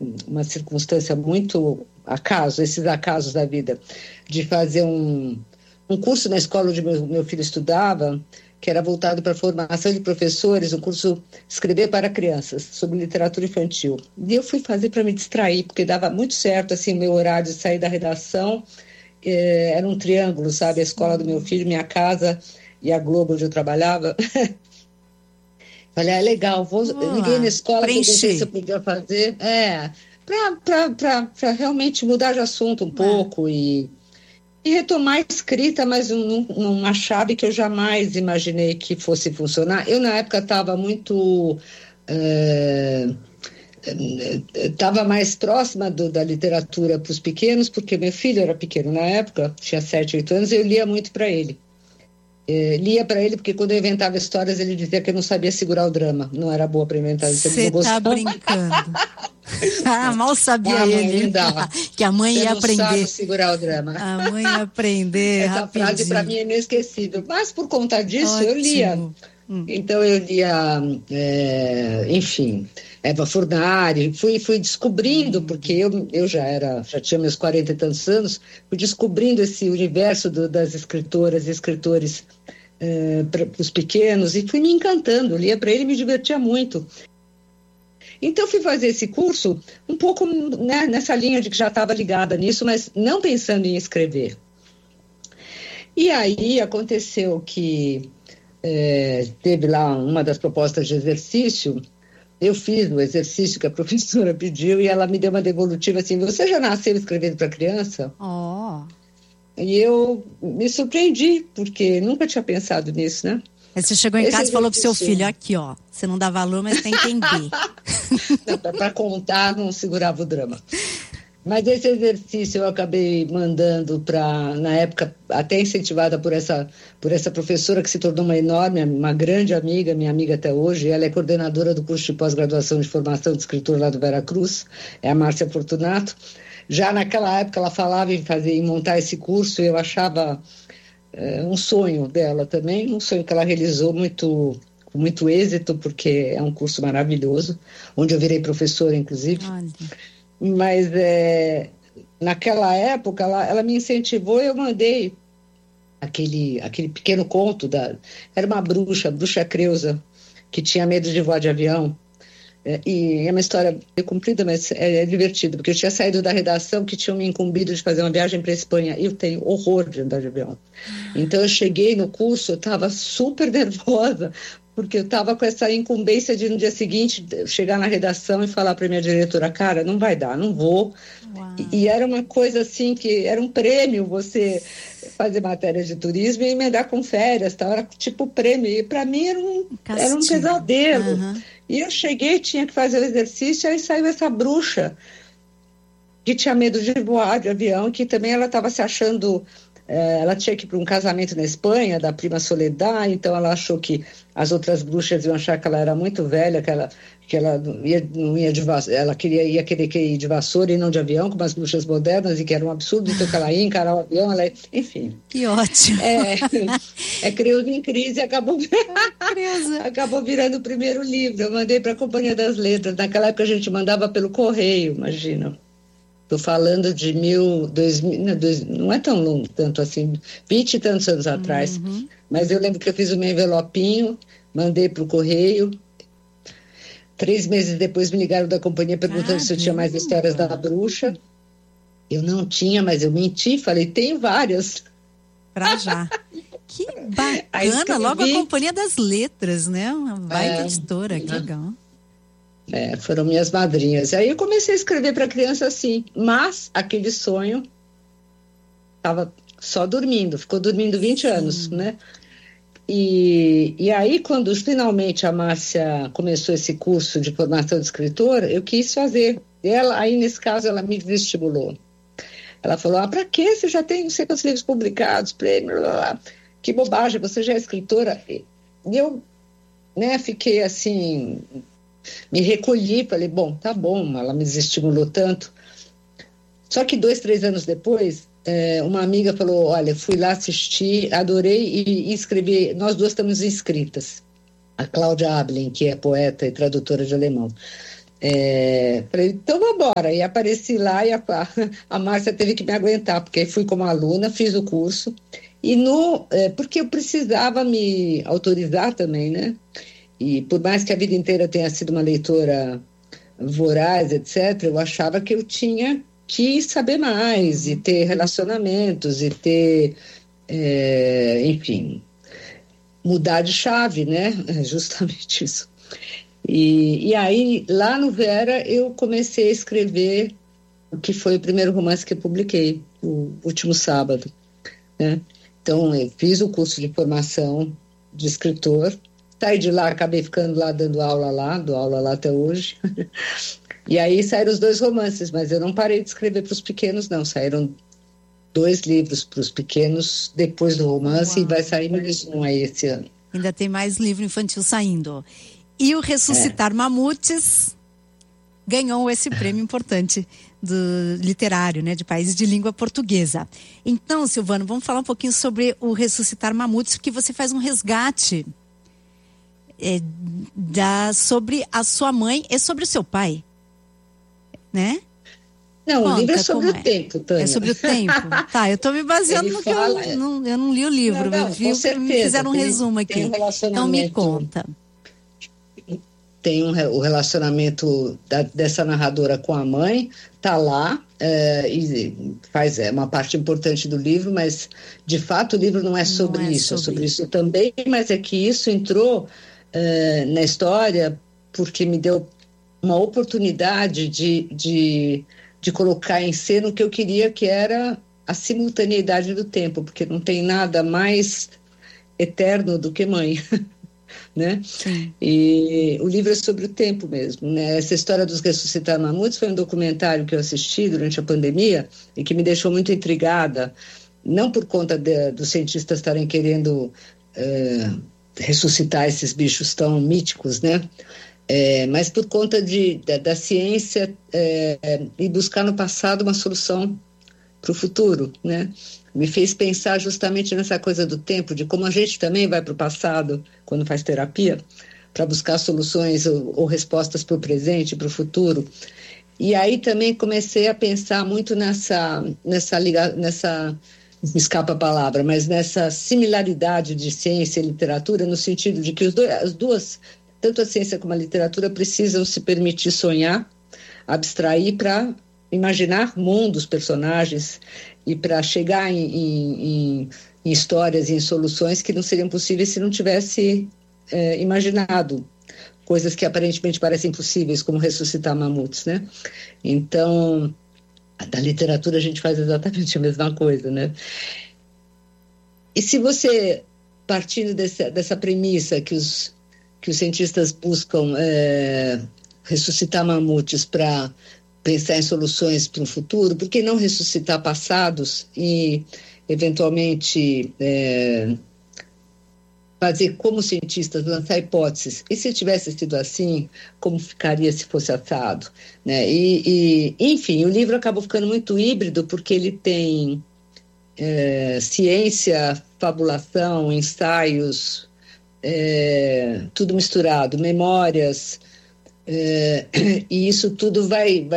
uma circunstância muito acaso, esses acasos da vida, de fazer um curso na escola onde meu filho estudava, que era voltado para a formação de professores, um curso Escrever para Crianças, sobre literatura infantil. E eu fui fazer para me distrair, porque dava muito certo, assim, o meu horário de sair da redação, era um triângulo, sabe? A escola do meu filho, minha casa e a Globo, onde eu trabalhava. Falei, legal, eu liguei na escola, perguntei se eu podia fazer, para realmente mudar de assunto um pouco e retomar a escrita, mas numa chave que eu jamais imaginei que fosse funcionar. Eu, na época, estava muito... estava mais próxima da literatura para os pequenos, porque meu filho era pequeno na época, tinha 7, 8 anos, e eu lia muito para ele. Lia para ele porque quando eu inventava histórias ele dizia que eu não sabia segurar o drama, não era boa para inventar. Você tá brincando. Mal sabia ele que a mãe ia aprender. Não sabe segurar o drama. A mãe ia aprender. Essa rapidinho. Frase para mim é inesquecível, mas por conta disso eu lia. Então eu lia, enfim, Eva Furnari, fui descobrindo, porque eu já tinha meus 40 e tantos anos, fui descobrindo esse universo das escritoras e escritores para os pequenos, e fui me encantando, lia para ele e me divertia muito. Então fui fazer esse curso um pouco, né, nessa linha de que já estava ligada nisso, mas não pensando em escrever. E aí aconteceu que teve lá uma das propostas de exercício, eu fiz o exercício que a professora pediu e ela me deu uma devolutiva assim, você já nasceu escrevendo para criança? E eu me surpreendi, porque nunca tinha pensado nisso, né? Aí você chegou em casa e falou pro seu filho, aqui ó, você não dá valor, mas tem que entender. Para contar, não segurava o drama. Mas esse exercício eu acabei mandando na época, até incentivada por essa professora que se tornou uma grande amiga, minha amiga até hoje. Ela é coordenadora do curso de pós-graduação de formação de escritor lá do Veracruz, é a Márcia Fortunato. Já naquela época ela falava em montar esse curso, e eu achava um sonho dela também, um sonho que ela realizou com muito êxito, porque é um curso maravilhoso, onde eu virei professora, inclusive. Olha. Mas naquela época ela me incentivou e eu mandei aquele pequeno conto era uma bruxa, a bruxa Creusa, que tinha medo de voar de avião. E é uma história meio comprida, mas é divertida, porque eu tinha saído da redação que tinham me incumbido de fazer uma viagem para a Espanha, e eu tenho horror de andar de avião. Então eu cheguei no curso, eu estava super nervosa, porque eu estava com essa incumbência de no dia seguinte chegar na redação e falar para minha diretora, cara, não vai dar, não vou. E era uma coisa assim, que era um prêmio você fazer matéria de turismo e emendar com férias, tá? Era tipo prêmio, e para mim era um pesadelo. Uhum. E eu cheguei, tinha que fazer o exercício, aí saiu essa bruxa que tinha medo de voar de avião, que também ela estava se achando... ela tinha que ir para um casamento na Espanha, da prima Soledad, então ela achou que as outras bruxas iam achar que ela era muito velha, que ela não ia de vassoura, ela ia querer ir de vassoura e não de avião, como as bruxas modernas, e que era um absurdo, então que ela ia encarar o avião, enfim. Que ótimo! Creusa em Crise acabou virando o primeiro livro, eu mandei para a Companhia das Letras, naquela época a gente mandava pelo correio, imagina. Estou falando de 2000, não é tão longo, tanto assim, 20 e tantos anos atrás. Uhum. Mas eu lembro que eu fiz o meu envelopinho, mandei para o correio. 3 meses depois me ligaram da companhia perguntando se eu tinha mais histórias da bruxa. Eu não tinha, mas eu menti, falei, tenho várias. Pra já. Que bacana, logo a Companhia das Letras, né? Uma baita editora, que legal. Foram minhas madrinhas. Aí eu comecei a escrever para criança assim, mas aquele sonho estava só dormindo, ficou dormindo 20 anos, né? E aí, quando finalmente a Márcia começou esse curso de formação de escritora, eu quis fazer. Aí, nesse caso, ela me desestimulou. Ela falou, para quê? Você já tem não sei quantos livros publicados, prêmio, blá, blá. Que bobagem, você já é escritora. E eu, fiquei assim... Me recolhi, falei, bom, tá bom, ela me desestimulou tanto. Só que 2, 3 anos depois, uma amiga falou, olha, fui lá assistir, adorei e escrevi, nós duas estamos inscritas. A Cláudia Ablin, que é poeta e tradutora de alemão. Falei, então vamos embora. E apareci lá e a Márcia teve que me aguentar, porque fui como aluna, fiz o curso. E porque eu precisava me autorizar também, né? E por mais que a vida inteira tenha sido uma leitora voraz, etc., eu achava que eu tinha que saber mais e ter relacionamentos e ter, enfim, mudar de chave, né? É justamente isso. E aí, lá no Vera, eu comecei a escrever o que foi o primeiro romance que eu publiquei, o Último Sábado, né? Então, eu fiz o curso de formação de escritor, saí de lá, acabei ficando lá, dou aula lá até hoje. E aí saíram os 2 romances, mas eu não parei de escrever para os pequenos, não. Saíram 2 livros para os pequenos depois do romance. Uau. E vai sair mais um aí esse ano. Ainda tem mais livro infantil saindo. E o Ressuscitar Mamutes ganhou esse prêmio importante do literário, né, de países de língua portuguesa. Então, Silvano, vamos falar um pouquinho sobre o Ressuscitar Mamutes, porque você faz um resgate sobre a sua mãe e sobre o seu pai, né? Não, conta, o livro é sobre o tempo, Tânia. É sobre o tempo. Tá, eu estou me baseando no que eu não li o livro, não, eu vi, fizeram um resumo aqui. Então me conta. Tem o relacionamento dessa narradora com a mãe, tá lá, e faz uma parte importante do livro, mas de fato o livro não é sobre isso, é sobre isso também, mas é que isso entrou na história porque me deu uma oportunidade de colocar em cena o que eu queria, que era a simultaneidade do tempo, porque não tem nada mais eterno do que mãe. Né? E o livro é sobre o tempo mesmo, né? Essa história dos Ressuscitar Mamutes foi um documentário que eu assisti durante a pandemia e que me deixou muito intrigada, não por conta dos cientistas estarem querendo ressuscitar esses bichos tão míticos, né? Mas por conta da ciência e buscar no passado uma solução para o futuro, né? Me fez pensar justamente nessa coisa do tempo, de como a gente também vai para o passado quando faz terapia, para buscar soluções ou respostas para o presente, para o futuro. E aí também comecei a pensar muito nessa me escapa a palavra, mas nessa similaridade de ciência e literatura, no sentido de que as duas, tanto a ciência como a literatura, precisam se permitir sonhar, abstrair para imaginar mundos, personagens, e para chegar em histórias e em soluções que não seriam possíveis se não tivesse imaginado coisas que aparentemente parecem impossíveis, como ressuscitar mamutes, né? Então, da literatura a gente faz exatamente a mesma coisa, né? E se você, partindo dessa premissa que os cientistas buscam ressuscitar mamutes para pensar em soluções para o futuro, por que não ressuscitar passados e, eventualmente, fazer como cientistas, lançar hipóteses? E se tivesse sido assim, como ficaria se fosse assado? Né? Enfim, o livro acabou ficando muito híbrido, porque ele tem ciência, fabulação, ensaios, tudo misturado, memórias. E isso tudo vai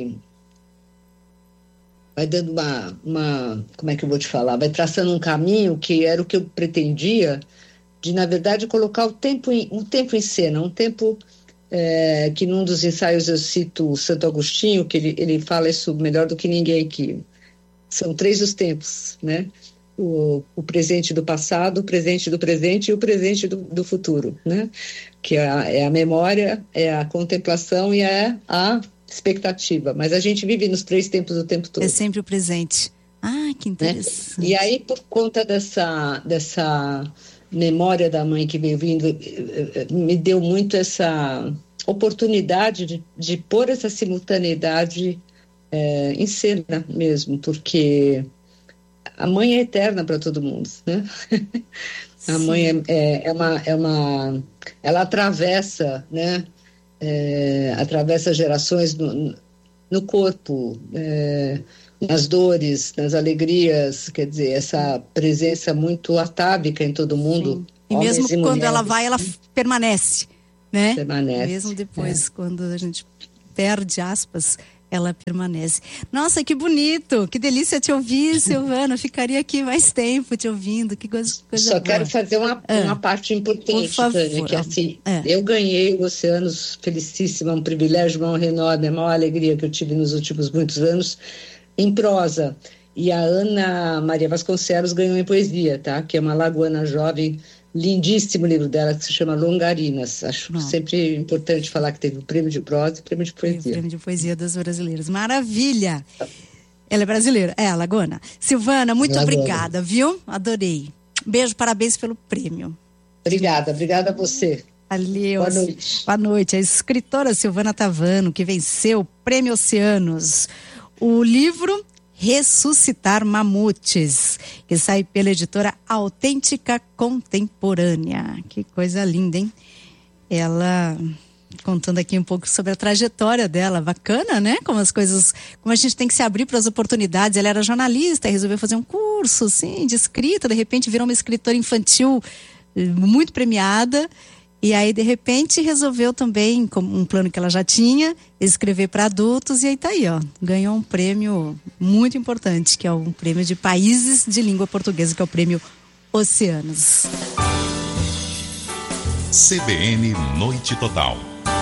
dando uma, como é que eu vou te falar? Vai traçando um caminho que era o que eu pretendia, de, na verdade, colocar um tempo em cena, um tempo que num dos ensaios eu cito o Santo Agostinho, que ele fala isso melhor do que ninguém, que são 3 os tempos, né? O presente do passado, o presente do presente e o presente do futuro, né? Que é a memória, é a contemplação e é a expectativa. Mas a gente vive nos 3 tempos o tempo todo. É sempre o presente. Ah, que interessante. Né? E aí, por conta dessa memória da mãe que veio vindo, me deu muito essa oportunidade de pôr essa simultaneidade em cena mesmo, porque a mãe é eterna para todo mundo, né? A mãe ela atravessa, né? Atravessa gerações no corpo, nas dores, nas alegrias, quer dizer, essa presença muito atávica em todo mundo. Sim. E mesmo quando ela vai, ela permanece, né? Permanece. Mesmo depois, quando a gente perde, aspas, ela permanece. Nossa, que bonito, que delícia te ouvir, Silvana. Ficaria aqui mais tempo te ouvindo, que coisa Só boa. quero fazer uma parte importante, Tânia, que assim, eu ganhei o Oceanos, felicíssima, um privilégio, uma honra enorme, a maior alegria que eu tive nos últimos muitos anos, em prosa. E a Ana Maria Vasconcelos ganhou em poesia, tá? Que é uma lagoana jovem, lindíssimo livro dela, que se chama Longarinas. Acho sempre importante falar que teve o prêmio de prosa e o prêmio de poesia. O prêmio de poesia das brasileiras. Maravilha! Ela é brasileira? É, Alagoana. Silvana, muito obrigada, viu? Adorei. Beijo, parabéns pelo prêmio. Obrigada a você. Valeu. Boa noite. Boa noite. A escritora Silvana Tavano, que venceu o Prêmio Oceanos. O livro Ressuscitar Mamutes, que sai pela editora Autêntica Contemporânea. Que coisa linda, hein? Ela contando aqui um pouco sobre a trajetória dela. Bacana, né? Como a gente tem que se abrir para as oportunidades. Ela era jornalista e resolveu fazer um curso, assim, de escrita. De repente virou uma escritora infantil muito premiada. E aí, de repente, resolveu também, como um plano que ela já tinha, escrever para adultos. E aí tá aí, ó. Ganhou um prêmio muito importante, que é um prêmio de países de língua portuguesa, que é o Prêmio Oceanos. CBN Noite Total.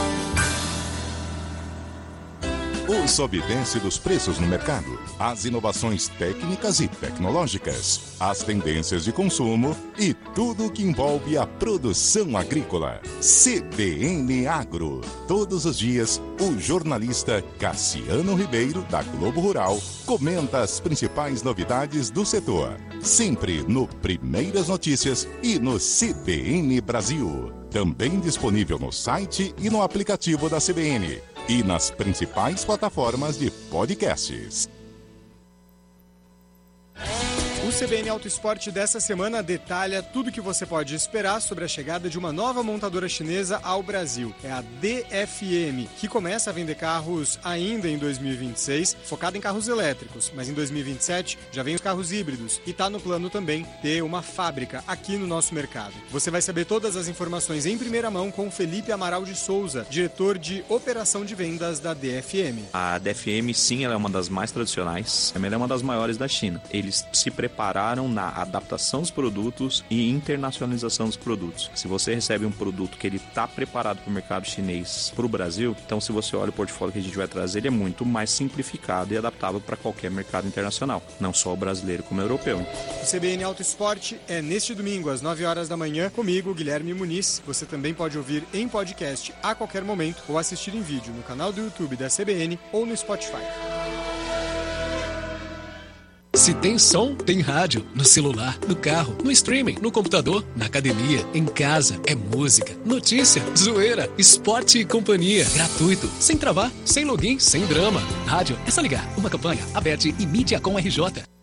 O sobe e desce dos preços no mercado, as inovações técnicas e tecnológicas, as tendências de consumo e tudo o que envolve a produção agrícola. CBN Agro. Todos os dias, o jornalista Cassiano Ribeiro, da Globo Rural, comenta as principais novidades do setor. Sempre no Primeiras Notícias e no CBN Brasil. Também disponível no site e no aplicativo da CBN. E nas principais plataformas de podcasts. O CBN Auto Esporte dessa semana detalha tudo o que você pode esperar sobre a chegada de uma nova montadora chinesa ao Brasil. É a DFM, que começa a vender carros ainda em 2026, focada em carros elétricos, mas em 2027 já vem os carros híbridos e está no plano também ter uma fábrica aqui no nosso mercado. Você vai saber todas as informações em primeira mão com Felipe Amaral de Souza, diretor de operação de vendas da DFM. A DFM, sim, ela é uma das mais tradicionais, também é uma das maiores da China. Eles se prepararam na adaptação dos produtos e internacionalização dos produtos. Se você recebe um produto que ele está preparado para o mercado chinês, para o Brasil, então se você olha o portfólio que a gente vai trazer, ele é muito mais simplificado e adaptável para qualquer mercado internacional, não só o brasileiro como o europeu. O CBN Auto Esporte é neste domingo às 9 horas da manhã, comigo, Guilherme Muniz. Você também pode ouvir em podcast a qualquer momento ou assistir em vídeo no canal do YouTube da CBN ou no Spotify. Se tem som, tem rádio. No celular, no carro, no streaming, no computador, na academia, em casa. É música, notícia, zoeira, esporte e companhia. Gratuito, sem travar, sem login, sem drama. Rádio, é só ligar. Uma campanha, Aberte e Mídia com RJ.